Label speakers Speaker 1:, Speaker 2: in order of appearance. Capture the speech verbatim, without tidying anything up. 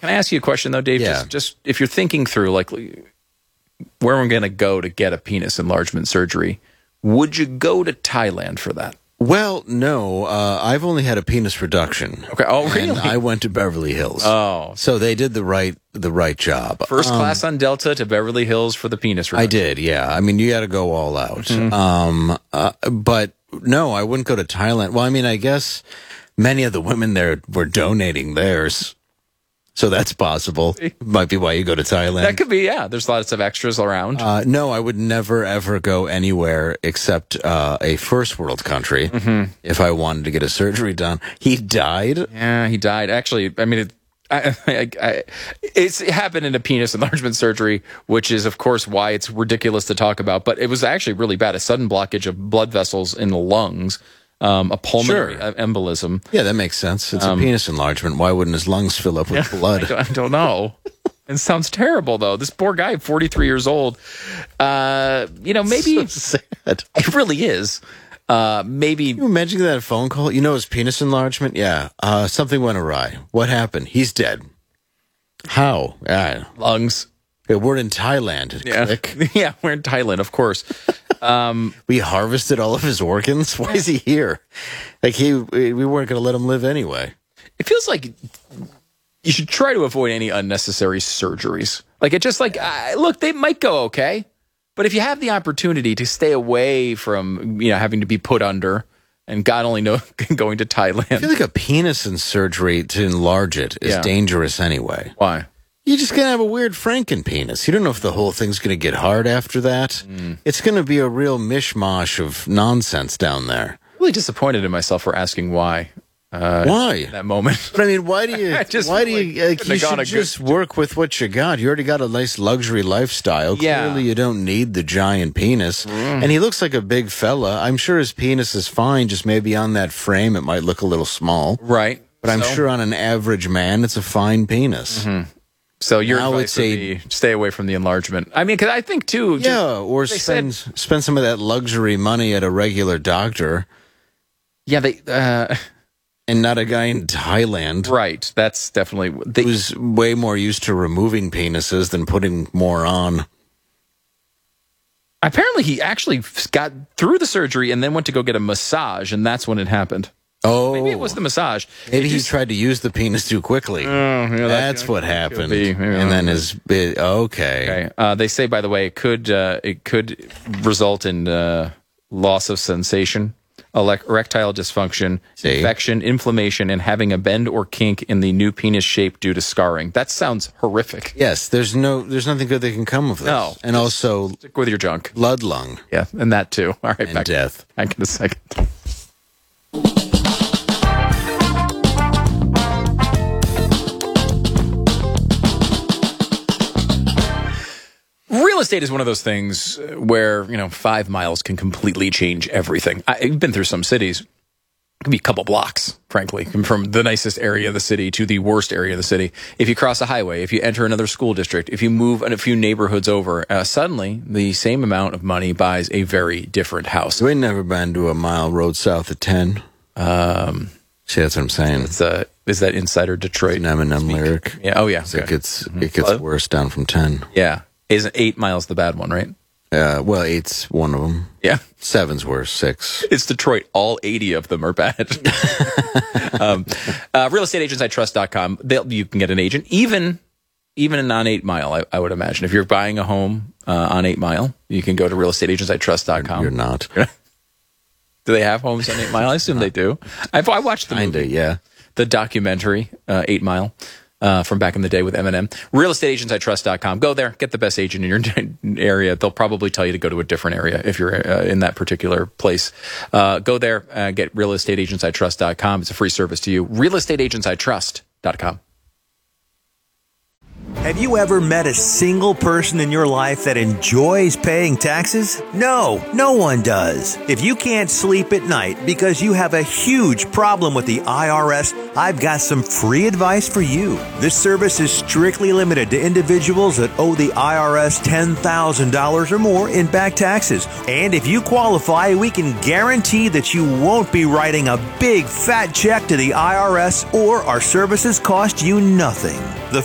Speaker 1: Can I ask you a question, though, Dave?
Speaker 2: Yeah.
Speaker 1: Just, just if you're thinking through, like, where we're going to go to get a penis enlargement surgery, would you go to Thailand for that?
Speaker 2: Well, no. Uh, I've only had a penis reduction.
Speaker 1: Okay. Oh, really?
Speaker 2: And I went to Beverly Hills.
Speaker 1: Oh.
Speaker 2: So they did the right the right job.
Speaker 1: First
Speaker 2: Um,
Speaker 1: class on Delta to Beverly Hills for the penis reduction.
Speaker 2: I did, yeah. I mean, you got to go all out.
Speaker 1: Mm-hmm.
Speaker 2: Um, uh, but no, I wouldn't go to Thailand. Well, I mean, I guess many of the women there were donating theirs. So that's possible. Might be why you go to Thailand.
Speaker 1: That could be, yeah. There's lots of extras around.
Speaker 2: Uh, no, I would never, ever go anywhere except uh, a first world country
Speaker 1: Mm-hmm.
Speaker 2: if I wanted to get a surgery done. He died.
Speaker 1: Yeah, he died. Actually, I mean, it, I, I, I, it's, it happened in a penis enlargement surgery, which is, of course, why it's ridiculous to talk about. But it was actually really bad. A sudden blockage of blood vessels in the lungs, um, a pulmonary
Speaker 2: Sure.
Speaker 1: embolism.
Speaker 2: Yeah, that makes sense. It's
Speaker 1: Um,
Speaker 2: a penis enlargement. Why wouldn't his lungs fill up with
Speaker 1: I
Speaker 2: blood?
Speaker 1: don't, I don't know. It sounds terrible, though. This poor guy, forty-three years old. Uh, you know, maybe
Speaker 2: So sad.
Speaker 1: it really is. Uh, maybe
Speaker 2: Can you imagine that phone call? You know his penis enlargement? Yeah. Uh, something went awry. What happened? He's dead. How? Uh,
Speaker 1: lungs.
Speaker 2: we're in Thailand.
Speaker 1: Yeah,
Speaker 2: Click.
Speaker 1: yeah. We're in Thailand, of course. Um,
Speaker 2: We harvested all of his organs. Why is he here? Like he, we weren't going to let him live anyway.
Speaker 1: it feels like you should try to avoid any unnecessary surgeries. Like it just like uh, look, they might go okay, but if you have the opportunity to stay away from you know having to be put under, and God only knows going to
Speaker 2: I
Speaker 1: Thailand.
Speaker 2: feel like a penis in surgery to enlarge it is
Speaker 1: Yeah.
Speaker 2: dangerous anyway.
Speaker 1: Why?
Speaker 2: You're just going to have a weird Franken penis. You don't know if the whole thing's going to get hard after that.
Speaker 1: Mm.
Speaker 2: It's going to be a real mishmash of nonsense down there.
Speaker 1: Really disappointed in myself for asking why. Uh,
Speaker 2: Why?
Speaker 1: in that moment.
Speaker 2: But I mean, why do you?
Speaker 1: I just
Speaker 2: why do
Speaker 1: feel
Speaker 2: you?
Speaker 1: like
Speaker 2: Like,
Speaker 1: couldn't
Speaker 2: you
Speaker 1: have gone
Speaker 2: should
Speaker 1: a good-
Speaker 2: just work with what you got. You already got a nice luxury lifestyle.
Speaker 1: Yeah.
Speaker 2: Clearly, you don't need the giant penis. And he looks like a big fella. I'm sure his penis is fine. Just maybe on that frame, it might look a little small.
Speaker 1: Right.
Speaker 2: But I'm
Speaker 1: So-
Speaker 2: sure on an average man, it's a fine penis.
Speaker 1: So your
Speaker 2: Now
Speaker 1: advice
Speaker 2: it's
Speaker 1: would
Speaker 2: a-
Speaker 1: be stay away from the enlargement. I mean, because I think too. just-
Speaker 2: Yeah, or
Speaker 1: they
Speaker 2: spend
Speaker 1: said-
Speaker 2: spend some of that luxury money at a regular doctor
Speaker 1: yeah. They. Uh,
Speaker 2: and not a guy in Thailand
Speaker 1: right. That's definitely. They,
Speaker 2: who's way more used to removing penises than putting more on.
Speaker 1: apparently, he actually got through the surgery and then went to go get a massage, and that's when it happened.
Speaker 2: Oh,
Speaker 1: Maybe it was the massage.
Speaker 2: Maybe
Speaker 1: It
Speaker 2: he
Speaker 1: just-
Speaker 2: tried to use the penis too quickly.
Speaker 1: Oh, yeah, that
Speaker 2: That's
Speaker 1: could-
Speaker 2: what
Speaker 1: that could
Speaker 2: happened.
Speaker 1: be. Yeah.
Speaker 2: And then his bit. Okay.
Speaker 1: Okay. Uh, they say, by the way, it could uh, it could result in uh, loss of sensation, elec- erectile dysfunction,
Speaker 2: See?
Speaker 1: infection, inflammation, and having a bend or kink in the new penis shape due to scarring. That sounds horrific.
Speaker 2: Yes, there's no, there's nothing good that can come of this.
Speaker 1: No.
Speaker 2: And also
Speaker 1: Stick with your junk.
Speaker 2: blood lung
Speaker 1: Yeah, and that too. All right,
Speaker 2: and
Speaker 1: back,
Speaker 2: death.
Speaker 1: back in a second. Real estate is one of those things where, you know, five miles can completely change everything. I- I've been through some cities. It can be a couple blocks, frankly, from the nicest area of the city to the worst area of the city. If you cross a highway, if you enter another school district, if you move a few neighborhoods over, uh, suddenly the same amount of money buys a very different house.
Speaker 2: We ain't never been to a mile road south of ten.
Speaker 1: Um,
Speaker 2: See, that's what I'm saying.
Speaker 1: it's uh, is that Insider Detroit?
Speaker 2: An Eminem lyric.
Speaker 1: Yeah. Oh, yeah.
Speaker 2: It's like
Speaker 1: Okay.
Speaker 2: it's, it gets
Speaker 1: Hello?
Speaker 2: worse down from ten.
Speaker 1: Yeah. Isn't eight miles the bad one, right?
Speaker 2: Uh, well, eight's one of them.
Speaker 1: Yeah.
Speaker 2: Seven's worse. Six.
Speaker 1: It's Detroit. All eighty of them are bad. um, uh, real estate agents I trust dot com. They'll, you can get an agent, even even on eight mile, I, I would imagine. If you're buying a home uh, on eight mile, you can go to real estate agents I trust dot com.
Speaker 2: You're not.
Speaker 1: Do they have homes on eight mile? I assume they do. I've, I watched the
Speaker 2: Kinda,
Speaker 1: movie,
Speaker 2: yeah.
Speaker 1: the documentary, uh, eight mile. Uh, from back in the day with Eminem. real estate agents I trust dot com. Go there, get the best agent in your area. They'll probably tell you to go to a different area if you're uh, in that particular place. Uh, go there, uh, get real estate agents I trust dot com. It's a free service to you. real estate agents I trust dot com.
Speaker 3: Have you ever met a single person in your life that enjoys paying taxes? No, no one does. If you can't sleep at night because you have a huge problem with the I R S, I've got some free advice for you. This service is strictly limited to individuals that owe the I R S ten thousand dollars or more in back taxes. And if you qualify, we can guarantee that you won't be writing a big fat check to the I R S, or our services cost you nothing. The